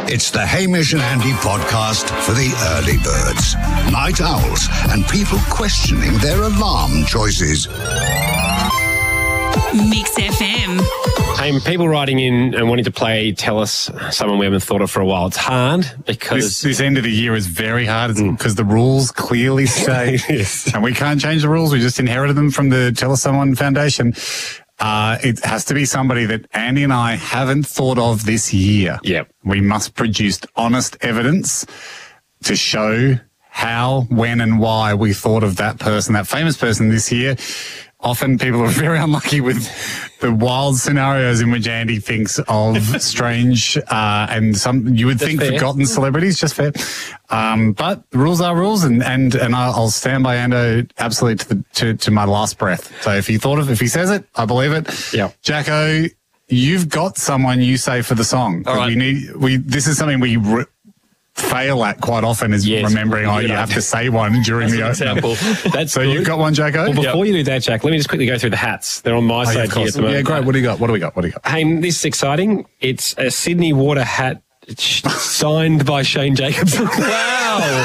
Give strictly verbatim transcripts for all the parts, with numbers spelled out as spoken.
It's the Hamish and Andy podcast for the early birds, night owls, and people questioning their alarm choices. Mix F M. Hey, people writing in and wanting to play Tell Us someone we haven't thought of for a while. It's hard because... This, this end of the year is very hard because mm. the rules clearly say, yes. and we can't change the rules. We just inherited them from the Tell Us Someone Foundation. Uh, it has to be somebody that Andy and I haven't thought of this year. Yep. We must produce honest evidence to show how, when and why we thought of that person, that famous person this year. Often people are very unlucky with the wild scenarios in which Andy thinks of strange uh, and some you would That's think fair. forgotten celebrities. Just fair, um, but the rules are rules, and and and I'll stand by Ando absolutely to the to, to my last breath. So if he thought of, if he says it, I believe it. Yeah, Jacko, you've got someone you say for the song. All right. We need we. This is something we. Re- fail at quite often is yes, remembering, oh, you have to say one during the example. That's So good. you've got one, Jacko? Well, before yep. you do that, Jack, let me just quickly go through the hats. They're on my Oh, side yeah, here at the moment. yeah, great. What do you got? What do we got? What do you got? Hey, this is exciting. It's a Sydney Water hat signed by Shane Jacobson. Wow.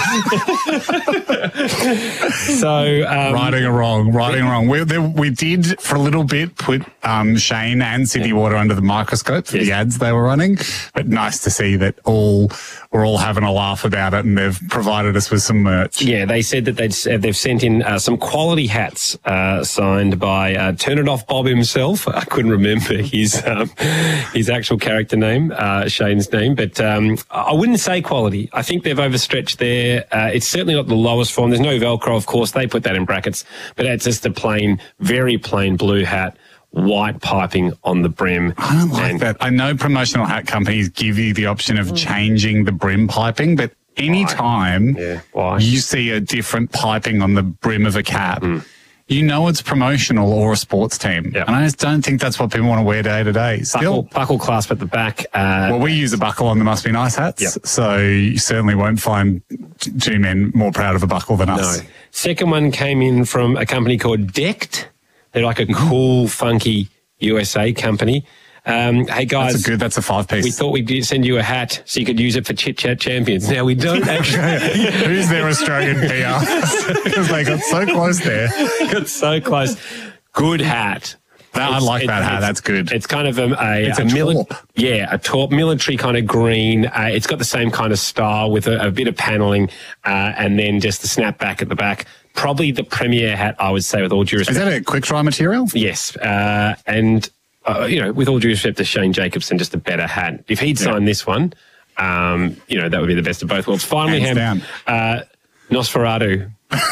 so, um, Righting or wrong, righting or wrong. We, there, we did, for a little bit, put um, Shane and Sydney yeah. Water under the microscope for yes. the ads they were running. But nice to see that all we're all having a laugh about it, and they've provided us with some merch. Yeah, they said that they'd, they've sent in uh, some quality hats uh, signed by uh, Turn It Off Bob himself. I couldn't remember his um, his actual character name, uh, Shane's name, but um, I wouldn't say quality. I think they've overstretched there. Uh, it's certainly not the lowest form. There's no Velcro, of course. They put that in brackets, but it's just a plain, very plain blue hat. White piping on the brim. I don't like and that. I know promotional hat companies give you the option of changing the brim piping, but any time yeah, why? you see a different piping on the brim of a cap, Mm. you know it's promotional or a sports team. Yep. And I just don't think that's what people want to wear day to day. Still, Buckle, buckle clasp at the back. Uh, well, we use a buckle on the Must Be Nice hats, Yep. so you certainly won't find t- two men more proud of a buckle than us. No. Second one came in from a company called Decked. They're like a cool, funky U S A company. Um, hey, guys. That's a good, that's a five piece. We thought we'd send you a hat so you could use it for Chit Chat Champions. Now, we don't actually. Who's their Australian P R? Because they got so close there. Got so close. Good hat. No, I like It's- that it's- hat. That's good. It's kind of a, a, It's a mili- taupe. yeah, a taupe, military kind of green. Uh, it's got the same kind of style with a, a bit of paneling, uh, and then just the snapback at the back. Probably the premier hat, I would say, with all due respect. Is that a quick dry material? Yes, uh, and uh, you know, with all due respect to Shane Jacobson, just a better hat. If he'd Yeah. signed this one, um, you know, that would be the best of both worlds. Finally, Hands Ham, down. uh, Nosferatu.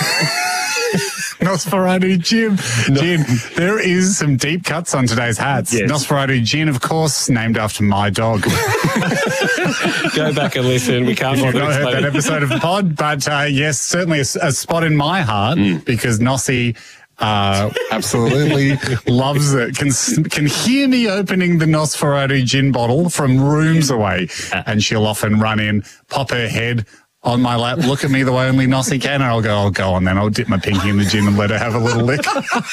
Nosferatu gin. Gin. There is some deep cuts on today's hats. Yes. Nosferatu gin, of course, named after my dog. Go back and listen. We can't If you've bother not heard explaining. that episode of the pod, but uh, yes, certainly a, a spot in my heart because Nossie uh, absolutely loves it. Can can hear me opening the Nosferatu gin bottle from rooms away, and she'll often run in, pop her head on my lap, look at me the way only Nossie can, and I'll go, I'll go on then. I'll dip my pinky in the gin and let her have a little lick.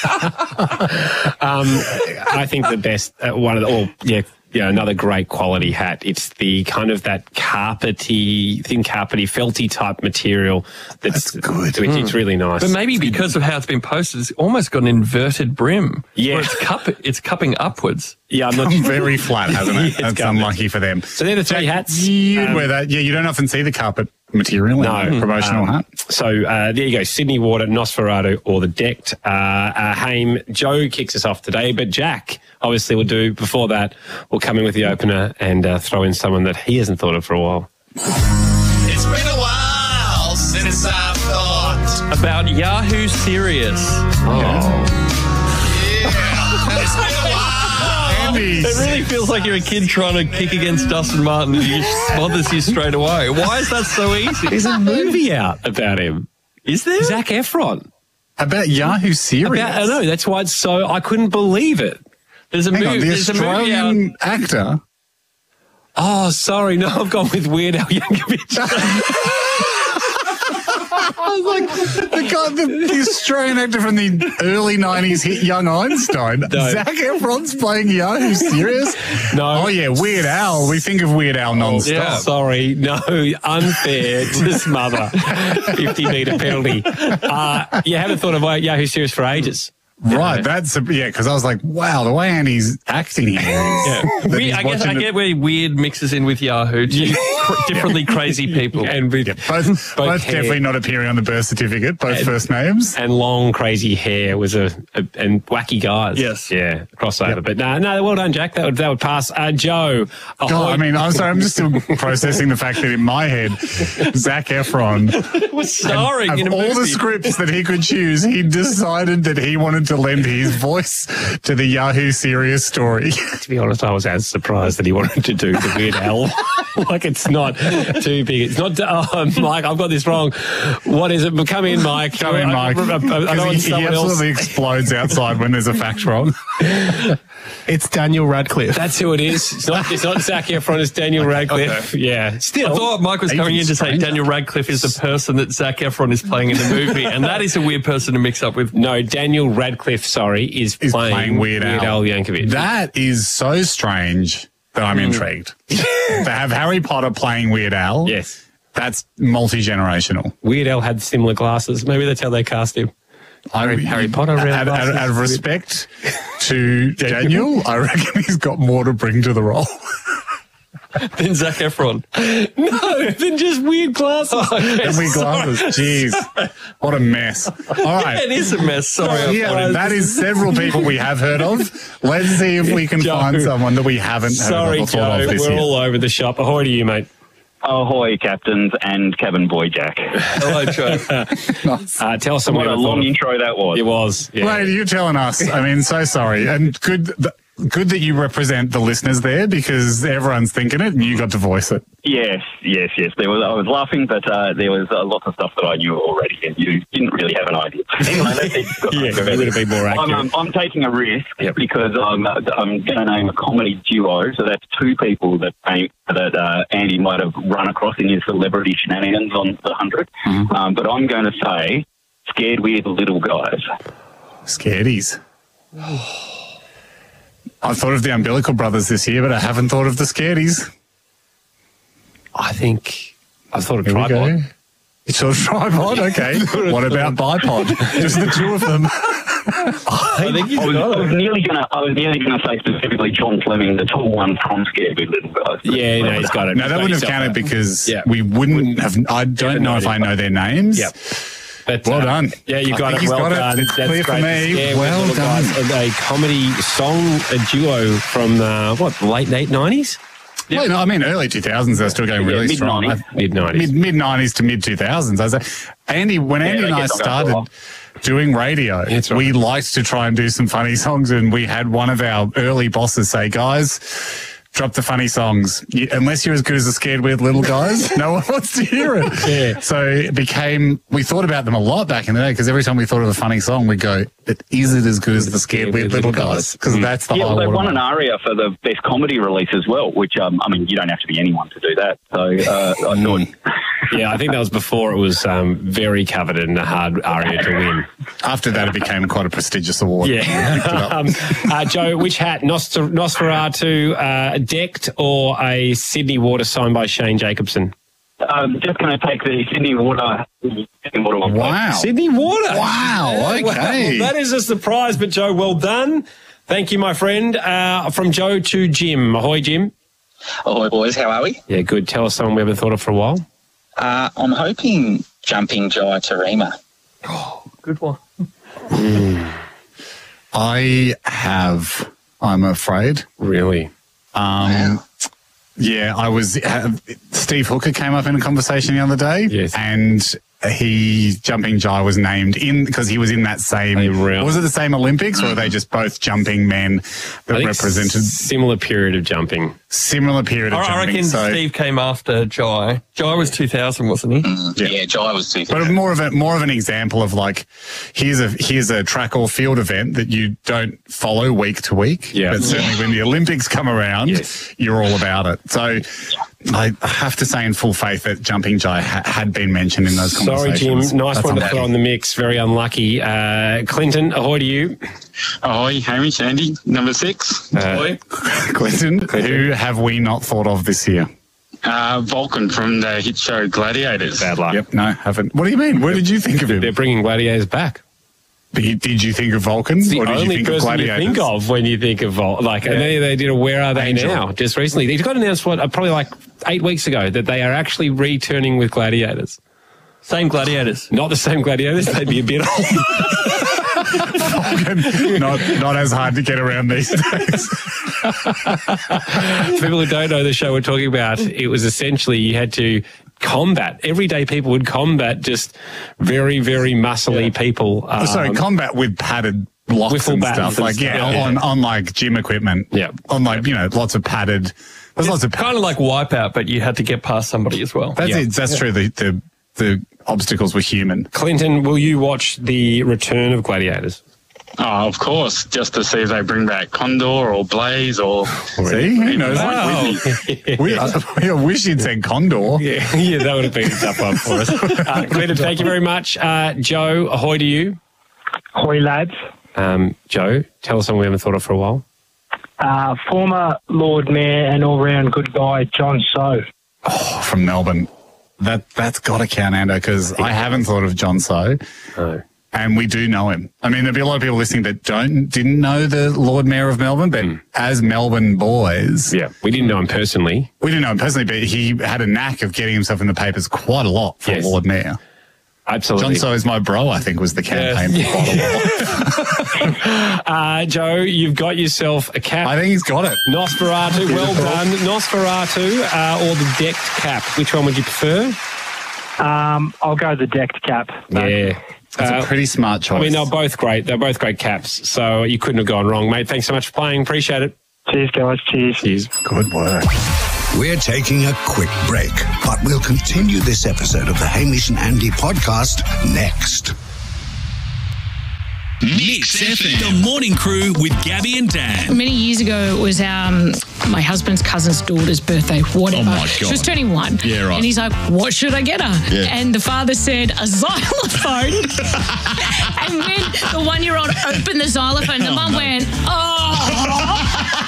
Um, I think the best uh, one of the, or yeah, yeah, another great quality hat. It's the kind of that carpety, thin carpety, felty type material. That's, That's good. Which It's really nice. But maybe because of how it's been posted, it's almost got an inverted brim. Yeah. Where it's, cup, it's cupping upwards. yeah, I'm not. Very flat, hasn't it? Yeah, it's That's come- unlucky for them. So they're the three hats. You'd Um, wear that. Yeah, you don't often see the carpet material in No. a promotional Um, hat. So uh, there you go, Sydney Water, Nosferatu, or the Decked. Uh, uh, Haim, Joe kicks us off today, but Jack obviously will do, before that, will come in with the opener and uh, throw in someone that he hasn't thought of for a while. It's been a while since I've thought. About Yahoo Serious. Oh. Yeah, it's been a while. Andy, It really feels like you're a kid trying to kick against Dustin Martin and he just smothers you straight away. Why is that so easy? There's a movie out about him. Is there? Zac Efron. about Yahoo Serious. About, I know, that's why it's so, I couldn't believe it. There's a Hang on, movie. the There's a movie out. Australian actor. Oh, sorry, no, I've gone with Weird Al Yankovic. I was like, the guy, the, the Australian actor from the early nineties hit Young Einstein. Zac Efron's playing Yahoo. Serious? No. Oh, yeah, Weird Al. We think of Weird Al non-stop. yeah. Sorry, no, unfair to smother. fifty metre penalty. Uh, you haven't thought of Yahoo Serious for ages. Right, Yeah. that's, a, yeah, because I was like, wow, the way Andy's acting here. Yeah. That We, he's I guess I watching the- get where weird mixes in with Yahoo. Two cr- differently crazy people. And with Yeah, both, both hair. definitely not appearing on the birth certificate, both And- first names. and long crazy hair was a, a and wacky guys. Yes. yeah, crossover. But no, no, well done, Jack. That would that would pass. Uh, Joe, God, I mean, I'm sorry, I'm just still processing the fact that in my head, Zac Efron, was starring of in a all movie. the scripts that he could choose, he decided that he wanted to lend his voice to the Yahoo Serious story. to be honest, I was as surprised that he wanted to do the Weird Al. Like it's not too big. It's not. Oh, Mike, I've got this wrong. What is it? Come in, Mike. Come in, Mike. I, I, I, I know Because it's he, he someone else. absolutely explodes outside when there's a fact wrong. It's Daniel Radcliffe. That's who it is. It's not. It's not Zac Efron. It's Daniel Radcliffe. Yeah. I Still. thought Mike was Even coming in to say stranger. Daniel Radcliffe is the person that Zac Efron is playing in the movie, and that is a weird person to mix up with. No, Daniel Radcliffe, sorry, is, Is playing, playing Weird Al. Al Yankovic. That is so strange that I'm intrigued. To have Harry Potter playing Weird Al, Yes. that's multi-generational. Weird Al had similar glasses. Maybe that's how they cast him. Harry, Harry Potter Out, red out, out, out of glasses. respect to Daniel, I reckon he's got more to bring to the role. Then Zac Efron. No, than just weird glasses. And we glasses. Jeez. What a mess. All right. It is a mess. Sorry. Yeah, that is several people we have heard of. Let's see if we can Joe. find someone that we haven't Sorry, heard of or thought Joe. of this We're year. all over the shop. Ahoy to you, mate. Ahoy, captains and cabin boy Jack. Hello, Joe. Uh, tell us something What a about long intro that was. It was. Yeah. Wait, you're telling us. I mean, so sorry. And good th- good that you represent the listeners there because everyone's thinking it and you got to voice it. Yes, yes, yes. There was. I was laughing, but uh, there was uh, lots of stuff that I knew already, and you didn't really have an idea. Anyway, that's it. Yeah, it would have been more I'm, accurate. um, I'm taking a risk Yep. because I'm, uh, I'm going to name a comedy duo. So that's two people that aim, that uh, Andy might have run across in his celebrity shenanigans on the hundred. Mm-hmm. Um, but I'm going to say Scared Weird Little Guys. Scaredies. I've thought of the Umbilical Brothers this year, but I haven't thought of the Scaredies. I think I thought of Here we go. tripod. You saw tripod? Okay. What about bipod? Just the two of them. I think I was, I was nearly going to. I was nearly going to say specifically John Fleming, the tall one from Scared Weird Little Guys. Yeah, no, he's got it. No, He's that got wouldn't have himself counted out. because Yeah. we wouldn't have. I don't know if I know their names. Yep. But, Well uh, done. Yeah, you I got think it. he's Well got it. done. It's That's clear for great. me. Yeah, Well Little done. Guys, a comedy song, a duo from uh, what, the late late nineties? Well, no, I mean, early two thousands, they're still going really strong. mid-nineties. Mid-nineties. Mid nineties to mid two thousands. I was like, Andy, when Andy I and I guess I'll go for a started while. doing radio, That's right. we liked to try and do some funny songs, and we had one of our early bosses say, "Guys, drop the funny songs. You, unless you're as good as the Scared Weird Little Guys, no one wants to hear it." Yeah. So it became, we thought about them a lot back in the day because every time we thought of a funny song, we'd go, "But is it as good as the Scared Weird Little Guys?" Because that's the Yeah, whole well, they won watermark. an ARIA for the best comedy release as well, which, um, I mean, you don't have to be anyone to do that. So uh, I thought, Yeah, I think that was before it was um, very coveted and a hard aria to win. After that, it became quite a prestigious award. Yeah. um, uh, Joe, which hat? Nosfer- Nosferatu uh, decked or a Sydney Water signed by Shane Jacobson? I'm just going to take the Sydney Water. Sydney Water one. Wow. Sydney Water. Wow, okay. Well, that is a surprise, but Joe, well done. Thank you, my friend. Uh, from Joe to Jim. Ahoy, Jim. Ahoy, boys. How are we? Yeah, good. Tell us someone we haven't thought of for a while. Uh, I'm hoping Jumping Jai Tarima. Good one. I have, I'm afraid. Really? Um, Yeah, I was. Uh, Steve Hooker came up in a conversation the other day, Yes. and he Jumping Jai was named in because he was in that same. Same round. Was it the same Olympics, or are they just both jumping men that I think represented similar period of jumping. similar period of I jumping? reckon so, Steve came after Jai. Jai was two thousand, wasn't he? Yeah, yeah Jai was two. but more of a more of an example of like, here's a here's a track or field event that you don't follow week to week. Yeah. But certainly when the Olympics come around, Yes. you're all about it. So I have to say in full faith that Jumping Jai ha- had been mentioned in those Sorry, Jim. conversations. Nice That's one to unlucky. throw in the mix. Very unlucky. Uh, Clinton, ahoy to you. Ahoy, Hamish, Andy, number six. Uh, Clinton, who have we not thought of this year? Uh, Vulcan from the hit show Gladiators. bad luck. Yep, no, haven't. What do you mean? Where did you think of him? They're bringing Gladiators back. Did did you think of Vulcan? It's the or did you only think of person you Gladiators? think of when you think of Vol. Like, and then they did a Where Are They Angel. Now? Just recently. They got announced, what, uh, probably like eight weeks ago, that they are actually returning with Gladiators. Same Gladiators. Not the same Gladiators. They'd be a bit old. not, not as hard to get around these days. For people who don't know the show we're talking about, it was essentially you had to combat. Everyday people would combat just very, very muscly people. Um, Sorry, combat with padded blocks Wiffle and bats stuff. and Like, stuff, yeah, yeah. on, on like gym equipment. Yeah. On like, you know, lots of padded. There's lots of Kind of like Wipeout, but you had to get past somebody as well. That's Yeah. it. That's true. The, the the obstacles were human. Clinton, will you watch the return of Gladiators? Oh, of course, just to see if they bring back Condor or Blaze or... See, who knows? Wow. We, I wish you'd said Condor. Yeah, yeah, that would have been a tough one for us. Uh, Clinton, thank you very much. Uh, Joe, ahoy to you. Hoi, lads. Um, Joe, tell us something we haven't thought of for a while. Uh, former Lord Mayor and all-round good guy, John So. Oh, from Melbourne. That that's got to count, Ando, because I haven't thought of John So, No. and we do know him. I mean, there'll be a lot of people listening that don't didn't know the Lord Mayor of Melbourne, but as Melbourne boys, Yeah, we didn't know him personally. we didn't know him personally, but he had a knack of getting himself in the papers quite a lot for Yes. Lord Mayor. Absolutely. John So is my bro, I think, was the campaign for quite a while. Uh, Joe, you've got yourself a cap. I think he's got it. Nosferatu, well done. Nosferatu uh, or the decked cap? Which one would you prefer? Um, I'll go the decked cap. Yeah. That's Uh, a pretty smart choice. I mean, they're both great. They're both great caps. So you couldn't have gone wrong, mate. Thanks so much for playing. Appreciate it. Cheers, guys. Cheers. Cheers. good work. We're taking a quick break, but we'll continue this episode of the Hamish and Andy podcast next. Mix F M. The morning crew with Gabby and Dan. Many years ago, it was um, my husband's cousin's daughter's birthday, whatever. Oh, my She God. was turning one. Yeah, right. And he's like, what should I get her? Yeah. And the father said, a xylophone. And when the one-year-old opened the xylophone, the mum went, oh.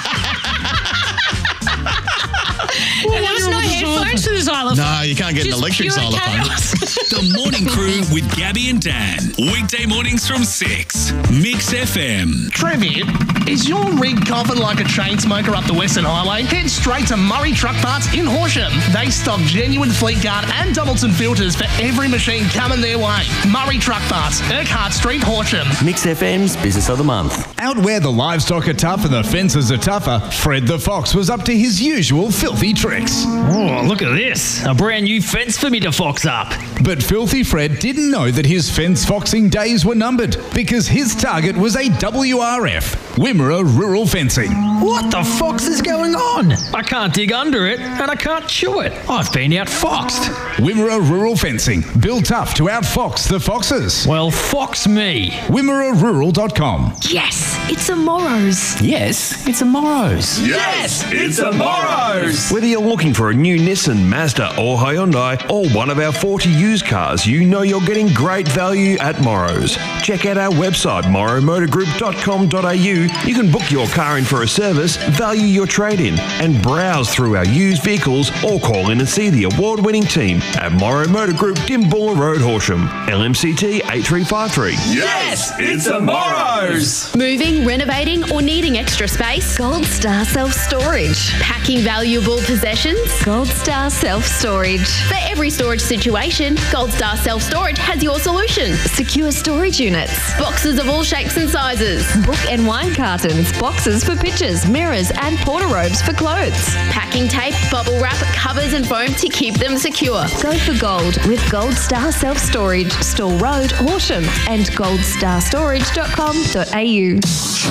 And there was no headphones for the xylophone. No, you can't get an Just electric pure xylophone. chaos. The morning crew with Gabby and Dan. Weekday mornings from six. Mix F M. Trivia, is your rig coughing like a chain smoker up the Western Highway? Head straight to Murray Truck Parts in Horsham. They stock genuine Fleet Guard and Doubleton filters for every machine coming their way. Murray Truck Parts, Urquhart Street, Horsham. Mix F M's Business of the Month. Out where the livestock are tough and the fences are tougher, Fred the Fox was up to his usual filthy tricks. Oh, look at this. A brand new fence for me to fox up. But Filthy Fred didn't know that his fence foxing days were numbered because his target was a W R F, Wimmera Rural Fencing. What the fox is going on? I can't dig under it and I can't chew it. I've been outfoxed. Wimmera Rural Fencing, built tough to outfox the foxes. Well, fox me. Wimmera Rural dot com. Yes, it's a Morrow's. Yes, it's a Morrow's. Yes, it's a Morrow's. Whether you're looking for a new Nissan, Mazda or Hyundai or one of our forty used cars, you know you're getting great value at Morrow's. Check out our website, morrow motor group dot com dot a u. You can book your car in for a service, value your trade-in and browse through our used vehicles or call in and see the award-winning team at Morrow Motor Group, Dimbulla Road, Horsham. L M C T eight three five three. Yes, it's a Morrow's. Moving, renovating, or needing extra space? Gold Star Self Storage. Packing valuable possessions? Gold Star Self Storage. For every storage situation, Gold Star Self Storage has your solution. Secure storage units. Boxes of all shapes and sizes. Book and wine cartons. Boxes for pictures, mirrors, and porta robes for clothes. Packing tape, bubble wrap, covers, and foam to keep them secure. Go for gold with Gold Star Self Storage. Store Road, Horsham, and gold star storage dot com dot a u.